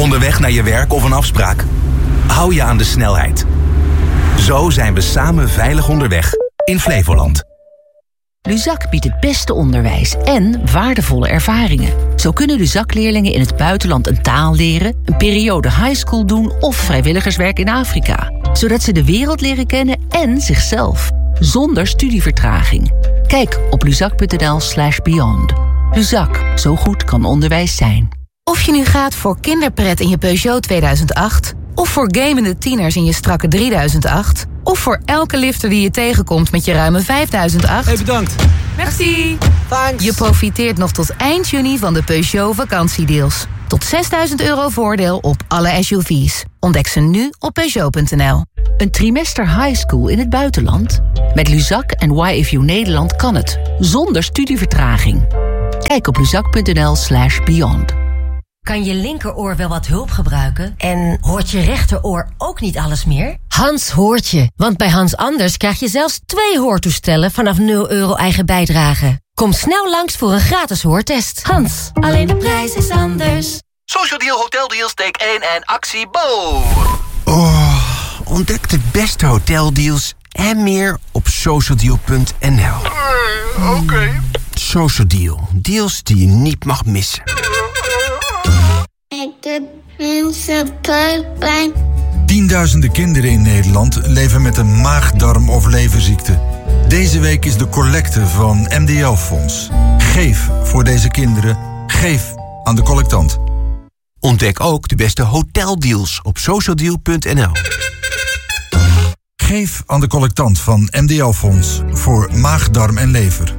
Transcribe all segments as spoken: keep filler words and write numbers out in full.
Onderweg naar je werk of een afspraak? Hou je aan de snelheid. Zo zijn we samen veilig onderweg in Flevoland. Luzak biedt het beste onderwijs en waardevolle ervaringen. Zo kunnen Luzak-leerlingen in het buitenland een taal leren, een periode highschool doen of vrijwilligerswerk in Afrika. Zodat ze de wereld leren kennen en zichzelf. Zonder studievertraging. Kijk op luzak.nl slash beyond. Luzak, zo goed kan onderwijs zijn. Of je nu gaat voor kinderpret in je Peugeot tweeduizend acht... of voor gamende tieners in je strakke drieduizend acht... of voor elke lifter die je tegenkomt met je ruime vijfduizend acht... Hey, bedankt. Merci. Thanks. Je profiteert nog tot eind juni van de Peugeot vakantiedeals. Tot zesduizend euro voordeel op alle S U V's. Ontdek ze nu op Peugeot punt n l. Een trimester high school in het buitenland? Met Luzak en Y F U Nederland kan het. Zonder studievertraging. Kijk op luzak.nl slash beyond. Kan je linkeroor wel wat hulp gebruiken? En hoort je rechteroor ook niet alles meer? Hans hoort je, want bij Hans Anders krijg je zelfs twee hoortoestellen vanaf nul euro eigen bijdrage. Kom snel langs voor een gratis hoortest. Hans, alleen de prijs is anders. Social Deal Hotel Deals, take één en actie Bo. Oh, ontdek de beste hoteldeals en meer op socialdeal punt n l. Uh, Oké. Okay. Social Deal, deals die je niet mag missen. Ik heb mensen buikpijn. Tienduizenden kinderen in Nederland leven met een maag-darm- of leverziekte. Deze week is de collecte van M D L-fonds. Geef voor deze kinderen. Geef aan de collectant. Ontdek ook de beste hoteldeals op socialdeal punt n l. Geef aan de collectant van M D L-fonds voor maag, darm en lever.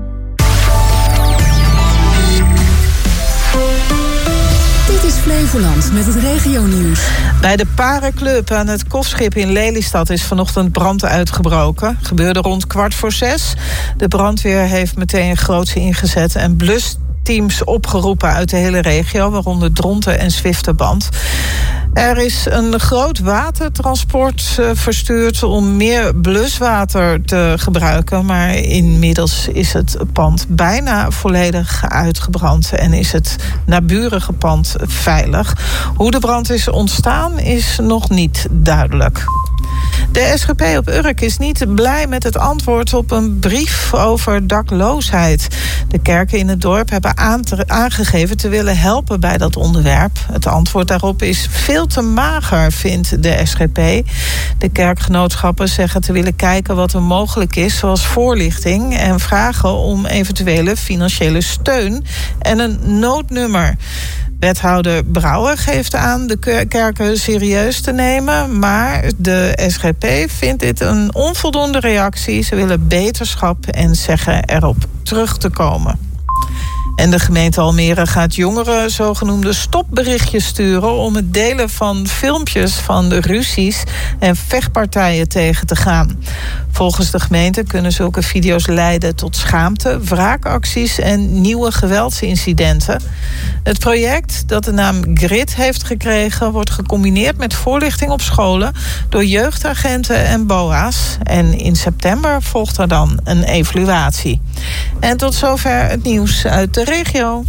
Dit is Flevoland met het regionieuws. Bij de Parenclub aan het Kofschip in Lelystad is vanochtend brand uitgebroken. Gebeurde rond kwart voor zes. De brandweer heeft meteen groots ingezet en blusteams opgeroepen uit de hele regio, waaronder Dronten en Zwifterband. Er is een groot watertransport uh, verstuurd om meer bluswater te gebruiken. Maar inmiddels is het pand bijna volledig uitgebrand en is het naburige pand veilig. Hoe de brand is ontstaan is nog niet duidelijk. De S G P op Urk is niet blij met het antwoord op een brief over dakloosheid. De kerken in het dorp hebben aangegeven te willen helpen bij dat onderwerp. Het antwoord daarop is veel te mager, vindt de S G P. De kerkgenootschappen zeggen te willen kijken wat er mogelijk is, zoals voorlichting, en vragen om eventuele financiële steun en een noodnummer. Wethouder Brouwer geeft aan de kerken serieus te nemen, maar de S G P vindt dit een onvoldoende reactie. Ze willen beterschap en zeggen erop terug te komen. En de gemeente Almere gaat jongeren zogenoemde stopberichtjes sturen om het delen van filmpjes van de ruzies en vechtpartijen tegen te gaan. Volgens de gemeente kunnen zulke video's leiden tot schaamte, wraakacties en nieuwe geweldsincidenten. Het project, dat de naam Grid heeft gekregen, wordt gecombineerd met voorlichting op scholen door jeugdagenten en B O A's. En in september volgt er dan een evaluatie. En tot zover het nieuws uit de regio.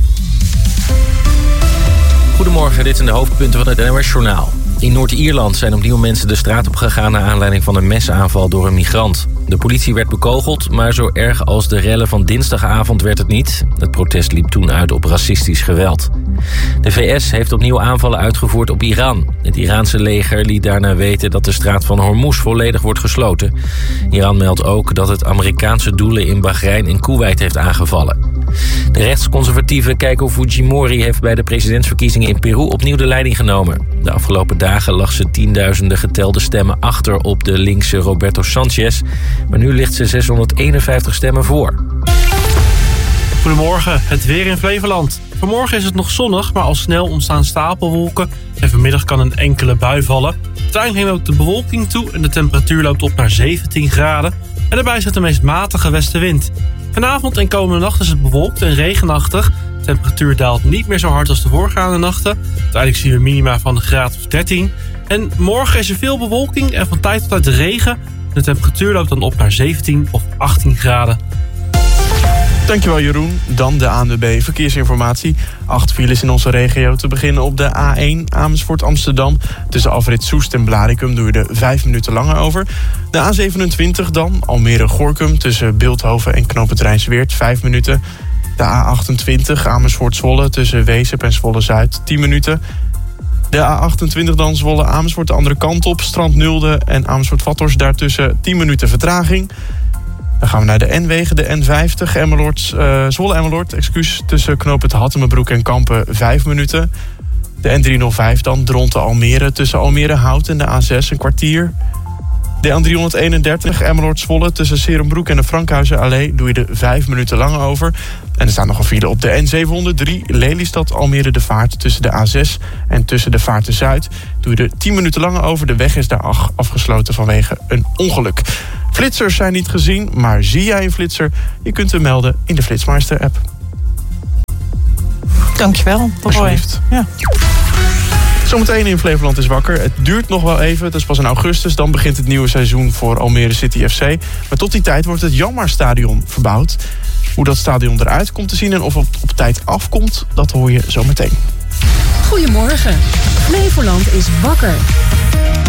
Goedemorgen, dit zijn de hoofdpunten van het N O S-journaal. In Noord-Ierland zijn opnieuw mensen de straat op gegaan naar aanleiding van een mesaanval door een migrant. De politie werd bekogeld, maar zo erg als de rellen van dinsdagavond werd het niet. Het protest liep toen uit op racistisch geweld. De V S heeft opnieuw aanvallen uitgevoerd op Iran. Het Iraanse leger liet daarna weten dat de straat van Hormuz volledig wordt gesloten. Iran meldt ook dat het Amerikaanse doelen in Bahrein en Koeweit heeft aangevallen. De rechtsconservatieve Keiko Fujimori heeft bij de presidentsverkiezingen in Peru opnieuw de leiding genomen. De afgelopen dagen lag ze tienduizenden getelde stemmen achter op de linkse Roberto Sanchez. Maar nu ligt ze zeshonderdeenenvijftig stemmen voor. Goedemorgen, het weer in Flevoland. Vanmorgen is het nog zonnig, maar al snel ontstaan stapelwolken. En vanmiddag kan een enkele bui vallen. Uiteindelijk neemt ook de bewolking toe en de temperatuur loopt op naar zeventien graden. En daarbij zit de meest matige westenwind. Vanavond en komende nacht is het bewolkt en regenachtig. De temperatuur daalt niet meer zo hard als de voorgaande nachten. Uiteindelijk zien we minima van een graad of dertien. En morgen is er veel bewolking en van tijd tot tijd regen. De temperatuur loopt dan op naar zeventien of achttien graden. Dankjewel Jeroen. Dan de A N W B Verkeersinformatie. Acht files in onze regio. Te beginnen op de A één Amersfoort Amsterdam. Tussen afrit Soest en Blaricum doe je er vijf minuten langer over. De A zevenentwintig dan, Almere Gorinchem. Tussen Bilthoven en Knoopend Rijnsweert, vijf minuten. De A achtentwintig Amersfoort Zwolle. Tussen Weesp en Zwolle Zuid, tien minuten. De A achtentwintig dan Zwolle Amersfoort de andere kant op. Strand Nulde en Amersfoort Vathorst daartussen tien minuten vertraging. Dan gaan we naar de N-wegen, de N vijftig, Emmeloord, uh, Zwolle-Emmeloord, excuus, tussen knooppunt Hattemerbroek en Kampen, vijf minuten. De N driehonderdvijf dan, Dronten-Almere, tussen Almere-Hout en de A zes, een kwartier. De N driehonderdeenendertig, Emmeloord-Zwolle, tussen Serenbroek en de Frankhuizenallee, doe je er vijf minuten lang over. En er staat nog een file op de N zevenhonderddrie, Lelystad-Almere de Vaart, tussen de A zes en tussen de Vaarten-Zuid. Doe je er tien minuten langer over, de weg is daar afgesloten vanwege een ongeluk. Flitsers zijn niet gezien, maar zie jij een flitser? Je kunt hem melden in de Flitsmeister-app. Dankjewel. Alsjeblieft. Ja. Zometeen in Flevoland is wakker. Het duurt nog wel even, het is pas in augustus. Dan begint het nieuwe seizoen voor Almere City F C. Maar tot die tijd wordt het Janmaarstadion verbouwd. Hoe dat stadion eruit komt te zien en of het op tijd afkomt, dat hoor je zometeen. Goedemorgen. Flevoland is wakker.